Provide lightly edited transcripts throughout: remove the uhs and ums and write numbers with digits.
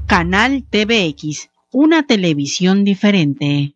Canal TVX, una televisión diferente.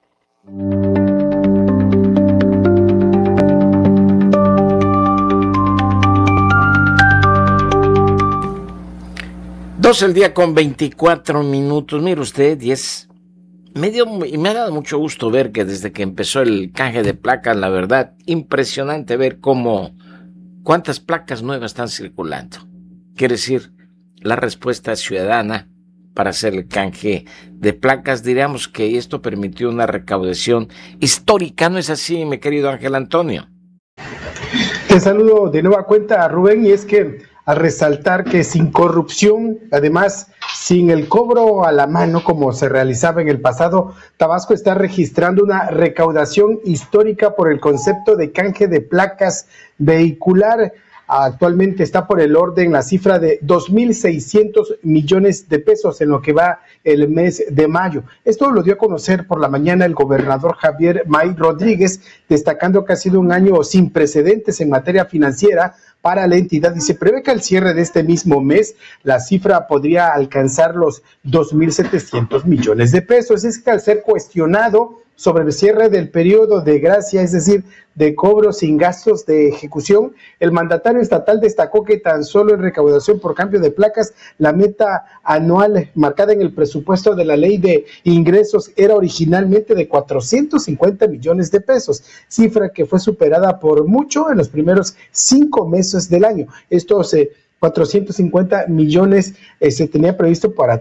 Dos el día con 24 minutos. Mire usted, me ha dado mucho gusto ver que desde que empezó el canje de placas, la verdad, impresionante ver cuántas placas nuevas están circulando. Quiere decir, la respuesta ciudadana para hacer el canje de placas, diríamos que esto permitió una recaudación histórica, ¿no es así, mi querido Ángel Antonio? Te saludo de nueva cuenta, Rubén, y es que al resaltar que sin corrupción, además sin el cobro a la mano como se realizaba en el pasado, Tabasco está registrando una recaudación histórica por el concepto de canje de placas vehicular. Actualmente está por el orden la cifra de 2.600 millones de pesos en lo que va el mes de mayo. Esto lo dio a conocer por la mañana el gobernador Javier May Rodríguez, destacando que ha sido un año sin precedentes en materia financiera para la entidad y se prevé que al cierre de este mismo mes la cifra podría alcanzar los 2.700 millones de pesos. Es que al ser cuestionado sobre el cierre del periodo de gracia, es decir, de cobro sin gastos de ejecución, el mandatario estatal destacó que tan solo en recaudación por cambio de placas, la meta anual marcada en el presupuesto de la ley de ingresos era originalmente de 450 millones de pesos, cifra que fue superada por mucho en los primeros 5 meses del año. Estos 450 millones se tenía previsto para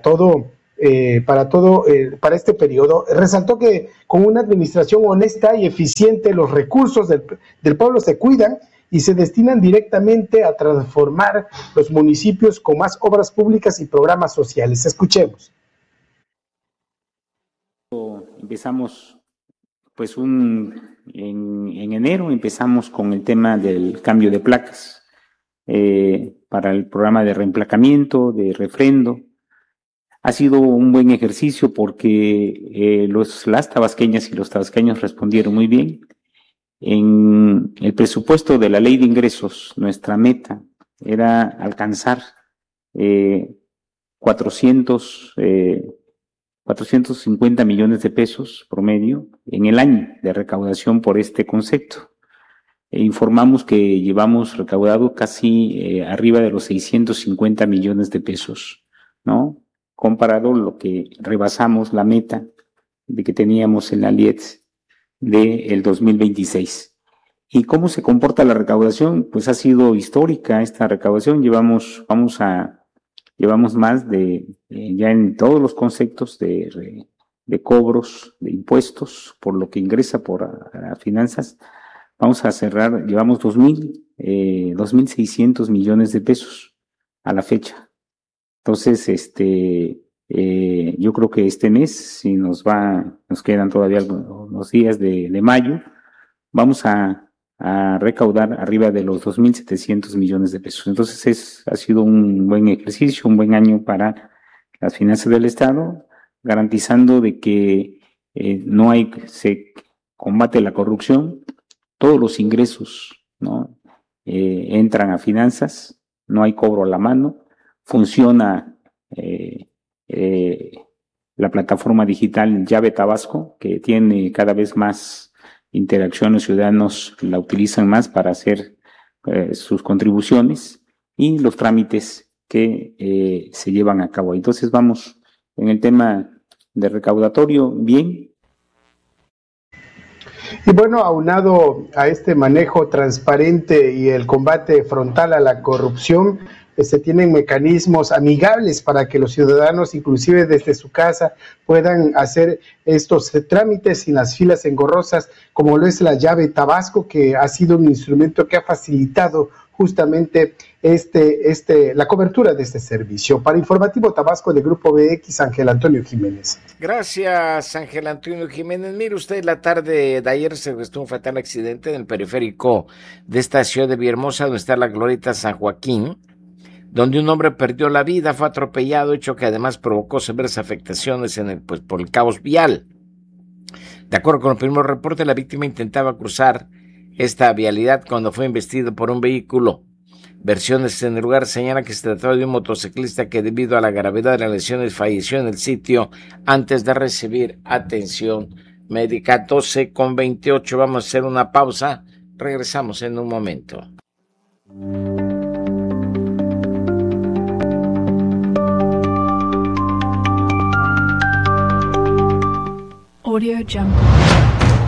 este periodo. Resaltó que con una administración honesta y eficiente los recursos del pueblo se cuidan y se destinan directamente a transformar los municipios con más obras públicas y programas sociales. Escuchemos. Empezamos en enero empezamos con el tema del cambio de placas para el programa de reemplacamiento, de refrendo. Ha sido un buen ejercicio porque las tabasqueñas y los tabasqueños respondieron muy bien. En el presupuesto de la ley de ingresos, nuestra meta era alcanzar 450 millones de pesos promedio en el año de recaudación por este concepto. Informamos que llevamos recaudado casi arriba de los 650 millones de pesos, ¿no? Comparado lo que rebasamos la meta de que teníamos en la LIETS del 2026. ¿Y cómo se comporta la recaudación? Pues ha sido histórica esta recaudación. Llevamos más de, ya en todos los conceptos de cobros, de impuestos, por lo que ingresa por a finanzas, vamos a cerrar, llevamos 2.600 millones de pesos a la fecha. Entonces, yo creo que este mes, si nos quedan todavía algunos días de mayo, vamos a recaudar arriba de los 2.700 millones de pesos. Entonces, ha sido un buen ejercicio, un buen año para las finanzas del Estado, garantizando de que se combate la corrupción, todos los ingresos, ¿no? Entran a finanzas, no hay cobro a la mano. Funciona la plataforma digital Llave Tabasco, que tiene cada vez más interacción, los ciudadanos la utilizan más para hacer sus contribuciones y los trámites que se llevan a cabo. Entonces vamos en el tema de recaudatorio bien. Y bueno, aunado a este manejo transparente y el combate frontal a la corrupción, se tienen mecanismos amigables para que los ciudadanos, inclusive desde su casa, puedan hacer estos trámites sin las filas engorrosas, como lo es la Llave Tabasco, que ha sido un instrumento que ha facilitado justamente la cobertura de este servicio. Para Informativo Tabasco de Grupo BX, Ángel Antonio Jiménez. Gracias, Ángel Antonio Jiménez. Mire usted, la tarde de ayer se registró un fatal accidente en el periférico de esta ciudad de Villahermosa, donde está la glorieta San Joaquín, donde un hombre perdió la vida, fue atropellado, hecho que además provocó severas afectaciones por el caos vial. De acuerdo con el primer reporte, la víctima intentaba cruzar esta vialidad cuando fue embestido por un vehículo Versiones en el lugar señalan que se trataba de un motociclista que debido a la gravedad de las lesiones falleció en el sitio antes de recibir atención médica. 12:28, vamos a hacer una pausa, regresamos en un momento. Audio Jungle.